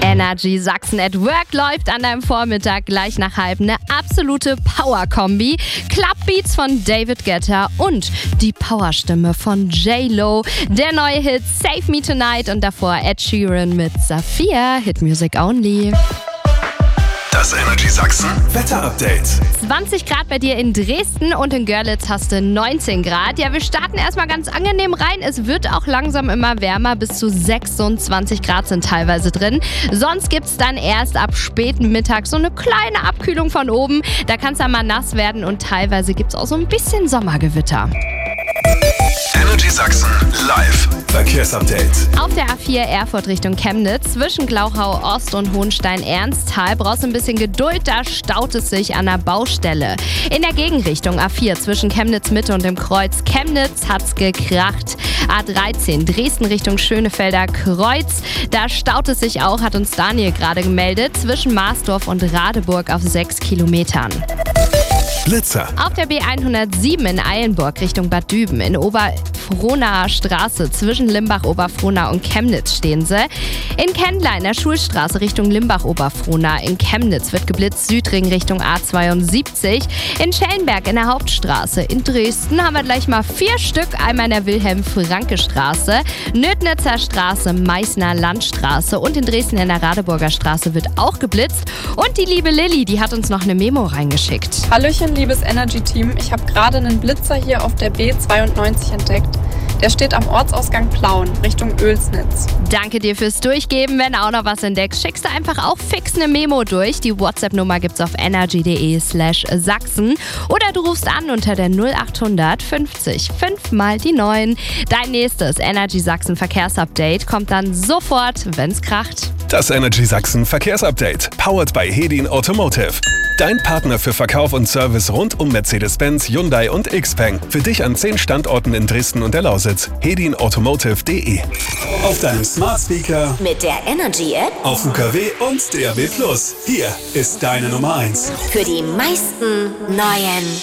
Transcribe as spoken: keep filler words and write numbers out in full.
Energy Sachsen at Work läuft an deinem Vormittag gleich nach halb. Eine absolute Power-Kombi. Clubbeats von David Guetta und die Powerstimme von J-Lo. Der neue Hit Save Me Tonight und davor Ed Sheeran mit Saphir. Hit Music Only. Das Energy Sachsen Wetter-Update. zwanzig Grad bei dir in Dresden und in Görlitz hast du neunzehn Grad. Ja, wir starten erstmal ganz angenehm rein. Es wird auch langsam immer wärmer. Bis zu sechsundzwanzig Grad sind teilweise drin. Sonst gibt es dann erst ab späten Mittag so eine kleine Abkühlung von oben. Da kann es dann mal nass werden und teilweise gibt es auch so ein bisschen Sommergewitter. Energy Sachsen live Verkehrsupdate. Auf der A vier Erfurt Richtung Chemnitz zwischen Glauchau Ost und Hohenstein-Ernsthal brauchst du ein bisschen Geduld, da staut es sich an der Baustelle. In der Gegenrichtung A vier zwischen Chemnitz Mitte und dem Kreuz Chemnitz hat's gekracht. A dreizehn Dresden Richtung Schönefelder Kreuz, da staut es sich auch, hat uns Daniel gerade gemeldet, zwischen Marsdorf und Radeburg auf sechs Kilometern. Blitzer. Auf der B hundertsieben in Eilenburg Richtung Bad Düben in Oberfrohnaer Straße zwischen Limbach-Oberfrohnau und Chemnitz stehen sie. In Kendler in der Schulstraße Richtung Limbach-Oberfrohnau in Chemnitz wird geblitzt, Südring Richtung A zweiundsiebzig. In Schellenberg in der Hauptstraße in Dresden haben wir gleich mal vier Stück. Einmal in der Wilhelm-Franke-Straße, Nödnitzer Straße, Meißner Landstraße und in Dresden in der Radeburger Straße wird auch geblitzt. Und die liebe Lilly, die hat uns noch eine Memo reingeschickt. Hallöchen, liebes Energy-Team. Ich habe gerade einen Blitzer hier auf der B zweiundneunzig entdeckt. Der steht am Ortsausgang Plauen, Richtung Oelsnitz. Danke dir fürs Durchgeben. Wenn du auch noch was entdeckst, schickst du einfach auch fix eine Memo durch. Die WhatsApp-Nummer gibt's auf energy.de slash Sachsen. Oder du rufst an unter der null achthundert fünfzig fünf mal die neun. Dein nächstes Energy Sachsen Verkehrsupdate kommt dann sofort, wenn's kracht. Das Energy Sachsen Verkehrsupdate. Powered by Hedin Automotive. Dein Partner für Verkauf und Service rund um Mercedes-Benz, Hyundai und Xpeng. Für dich an zehn Standorten in Dresden und der Lausitz. hedin automotive punkt de. Auf deinem Smart Speaker, mit der Energy App, auf U K W und D A B plus. Hier ist deine Nummer eins. für die meisten neuen